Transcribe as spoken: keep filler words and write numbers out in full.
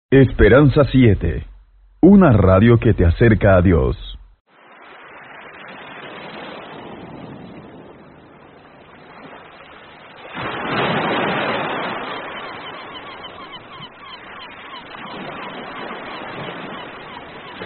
Esperanza siete, una radio que te acerca a Dios.